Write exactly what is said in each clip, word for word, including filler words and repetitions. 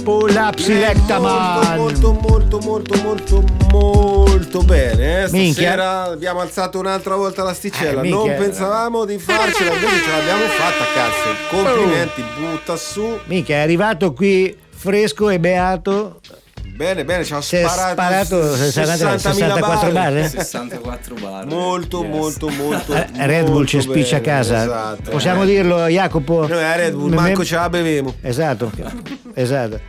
Pull up selecta man. Molto molto molto molto molto bene, eh? Stasera Minchia. abbiamo alzato un'altra volta l'asticella. Eh, non minchia. pensavamo di farcela, invece ce l'abbiamo fatta, cazzo. Complimenti, butta su. Mica è arrivato qui fresco e beato. Bene, bene, ci ha Si è sparato, sparato sessantaquattro barre. sessantaquattro barre. Molto, Yes. molto, molto. Eh, Red Bull molto ci spiccia a bene, casa. esatto. Possiamo Eh. dirlo, Jacopo? Noi a Red Bull Me- manco ce la beviamo. Esatto, esatto.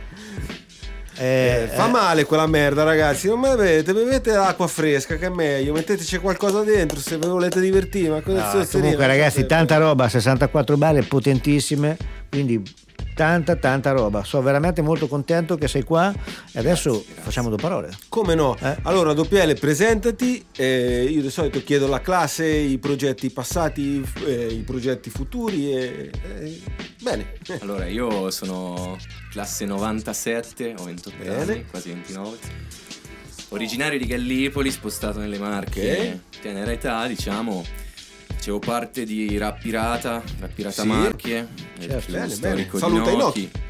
Eh, Eh, fa eh, male quella merda, ragazzi. Non bevete, bevete l'acqua fresca che è meglio. Metteteci qualcosa dentro se vi volete divertire. Ma cosa no, comunque ragazzi, tanta roba, sessantaquattro barre potentissime, quindi tanta tanta roba. Sono veramente molto contento che sei qua e adesso Grazie, grazie. facciamo due parole. Come no? Eh? Allora, W L, presentati. Eh, io di solito chiedo alla classe i progetti passati, eh, i progetti futuri. E, eh, bene. Allora, io sono classe novantasette, ho ventotto Bene. anni, quasi ventinove. Originario di Gallipoli, spostato nelle Marche, tenera età, diciamo. Facevo parte di Rap Pirata, Rap Pirata Sì. Marche, il Certo. più Bene, storico bene. Saluta di Inoki. Noki.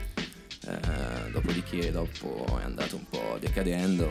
Eh, dopodiché, dopo è andato un po' decadendo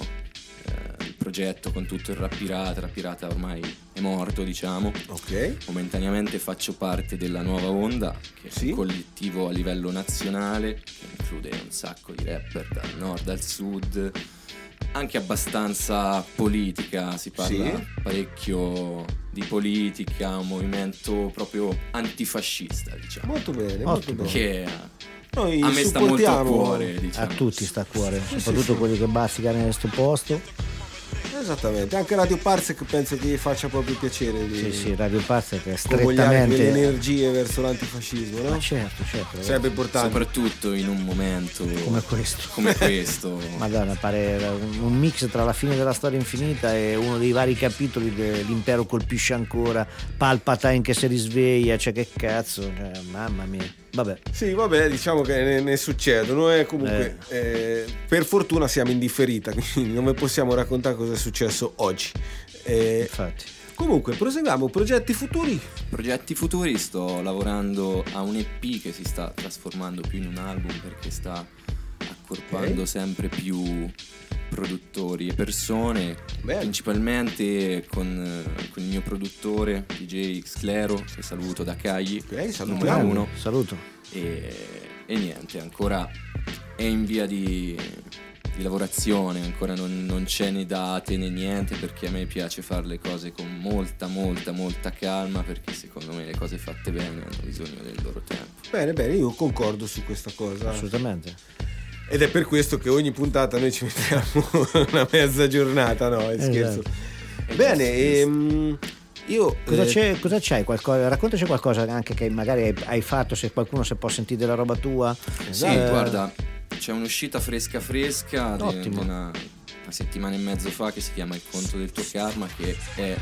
eh, il progetto con tutto il Rap Pirata. Rap Pirata ormai è morto, diciamo. Ok. Momentaneamente faccio parte della Nuova Onda, che è Sì. un collettivo a livello nazionale che include un sacco di rapper dal nord al sud, anche abbastanza politica, si parla Sì. parecchio di politica, un movimento proprio antifascista, diciamo, Molto bene, molto Ottimo. bene. che Noi a me sta molto a supportiamo- cuore, A diciamo. tutti sta a cuore, Sì, soprattutto sì. quelli che bazzicano in questo posto. Esattamente, anche Radio Parsec penso che gli faccia proprio piacere di Sì, sì, Radio Pazza che è convogliare quelle strettamente. energie verso l'antifascismo, no? Ma certo, certo. ragazzi. Sarebbe importante. Soprattutto in un momento Come questo. come questo. Madonna, pare un un mix tra la fine della storia infinita e uno dei vari capitoli dell'impero colpisce ancora, Palpatine che si risveglia, cioè che cazzo, cioè, mamma mia. Vabbè, Sì, vabbè, diciamo che ne, ne succedono e comunque eh, per fortuna siamo in differita, quindi non vi possiamo raccontare cosa è successo oggi. Eh, infatti. comunque, proseguiamo, progetti futuri. Progetti futuri, sto lavorando a un E P che si sta trasformando più in un album perché sta accorpando Ok. sempre più produttori e persone, Bene. principalmente con, eh, con il mio produttore D J Sclero, che saluto da Cagli, Ok, numero salutiamo. uno, Saluto. e, e niente, ancora è in via di, di lavorazione, ancora non, non c'è né date né niente, perché a me piace fare le cose con molta molta molta calma, perché secondo me le cose fatte bene hanno bisogno del loro tempo. Bene, bene, io concordo su questa cosa. Assolutamente. Ed è per questo che ogni puntata noi ci mettiamo una mezza giornata, no? È scherzo. Esatto. Bene, ehm, io Cosa, eh, c'è, cosa c'hai? Qualcosa, raccontaci qualcosa anche che magari hai, hai fatto, se qualcuno se può sentire della roba tua. Sì, Eh, guarda, c'è un'uscita fresca fresca di, Ottimo. di una, una settimana e mezzo fa che si chiama Il conto del tuo karma, che è eh,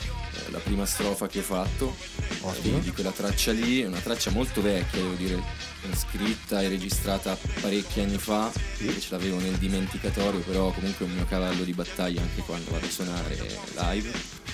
la prima strofa che ho fatto Ottimo. di, di quella traccia lì. È una traccia molto vecchia, devo dire, scritta e registrata parecchi anni fa, che ce l'avevo nel dimenticatorio, però comunque è un mio cavallo di battaglia anche quando vado a suonare live,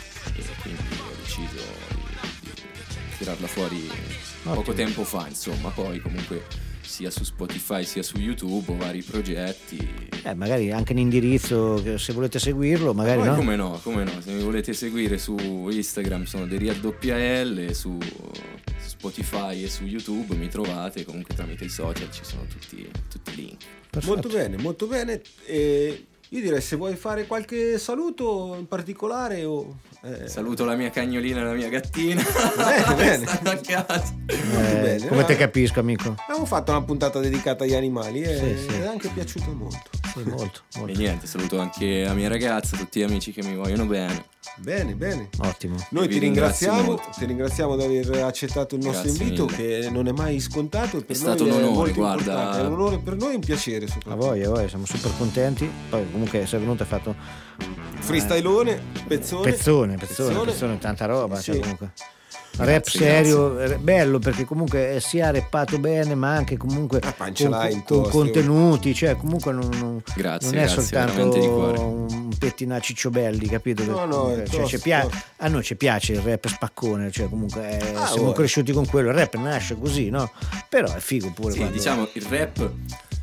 e quindi ho deciso di, di tirarla fuori poco Ottimo. tempo fa, insomma. Poi comunque sia su Spotify sia su YouTube ho vari progetti. Eh, magari anche un indirizzo, che se volete seguirlo, magari Poi no? come no, come no, se mi volete seguire su Instagram sono DeriaWL, su Spotify e su YouTube mi trovate, comunque tramite i social ci sono tutti, tutti i link. Perfetto. molto bene, molto bene. E io direi, se vuoi fare qualche saluto in particolare o eh, Saluto la mia cagnolina e la mia gattina. Bene, bene. Stanno a casa. molto Eh, bene. come no? te capisco, amico? Abbiamo fatto una puntata dedicata agli animali e Sì, sì. è anche piaciuto molto. Sì, molto, E molto. niente, saluto anche la mia ragazza, tutti gli amici che mi vogliono bene. Bene, bene. Ottimo. Noi Vi ti ringrazio ringraziamo, molto. ti ringraziamo di aver accettato il nostro Grazie invito, mille. che non è mai scontato e per È noi stato un onore, molto guarda. importante. È un onore per noi e un piacere A soprattutto. voi, a voi, siamo super contenti. Poi comunque sei venuto e hai fatto Freestylone, pezzone. pezzone, pezzone, pezzone, tanta roba, Sì. cioè, comunque. Grazie, Rap serio, eh, bello, perché comunque sia rappato bene, ma anche comunque La con, punchline con toste. contenuti, cioè comunque non, non- Grazie, non è grazie, soltanto veramente di cuore. un pettina cicciobbelli, capito? No, no, è Cioè, tosto, ci pia- tosto. a noi ci piace il rap spaccone, cioè comunque eh, Ah, siamo oh. cresciuti con quello, il rap nasce così, no? Però è figo pure Sì, quando- diciamo il rap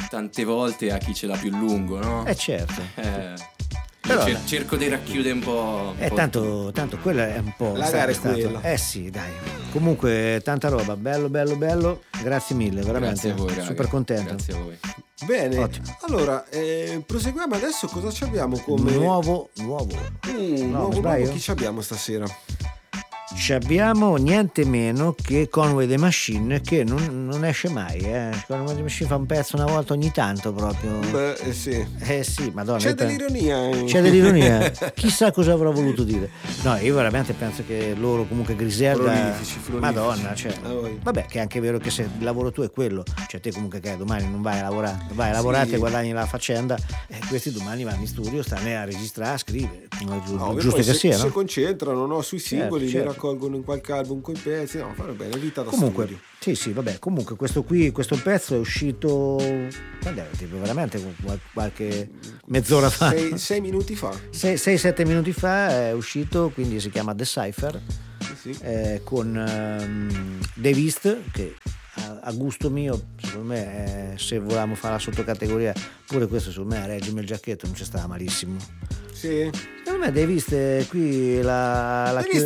tante volte a chi ce l'ha più lungo, no? Eh certo. Eh, Però, cer- cerco di racchiudere un po'. Un eh, po' tanto, tanto quella è un po'. La gara è quella. Eh sì, dai. Comunque, tanta roba, bello, bello, bello. Grazie mille, veramente. Grazie a voi, raga. Super contento. Grazie a voi. Bene, Ottimo. allora eh, proseguiamo adesso. Cosa ci abbiamo come Nuovo, nuovo. Mm, No, nuovo, sbaglio? nuovo, chi ci abbiamo stasera? Ci abbiamo niente meno che Conway the Machine, che non, non esce mai. Eh. Conway the Machine fa un pezzo una volta ogni tanto proprio. Beh, eh sì. Eh sì, madonna. C'è io penso- dell'ironia. eh. C'è dell'ironia. Chissà cosa avrò voluto dire. No, io veramente penso che loro comunque Griselda. Prolifici, prolifici. Madonna, cioè. Ah, voi. Vabbè, che è anche vero che se il lavoro tu è quello, cioè te comunque che domani non vai a lavorare, vai a lavorare, Sì. te guadagni la faccenda, e questi domani vanno in studio, stanno a registrare, a scrivere. Come è giu- No, giusto poi che se, sia, si no? concentrano no, sui singoli, li certo. raccolgono in qualche album coi pezzi. No, fanno bene, vita da Comunque, studio. sì, sì, vabbè, comunque questo qui, questo pezzo è uscito quando è? Tipo veramente qual- qualche mezz'ora fa. Sei, sei minuti fa. sei sette minuti fa è uscito, quindi si chiama The Cypher, Sì, sì. eh, con ehm, Dave East, che a, a gusto mio, secondo me, eh, se volevamo fare la sottocategoria, pure questo secondo me, Reggimi il giacchetto, non ci stava malissimo. Sì. Secondo me Dave East eh, qui la, la L'hai visto